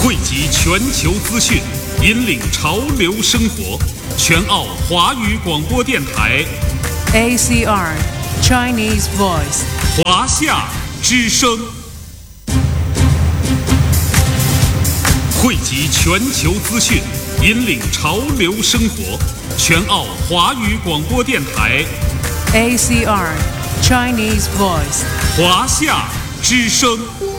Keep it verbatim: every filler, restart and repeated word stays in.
汇集全球资讯，引领潮流生活。全澳华语广播电台 A C R Chinese Voice 华夏之声，汇集全球资讯，引领潮流生活。全澳华语广播电台 A C R Chinese Voice 华夏之声。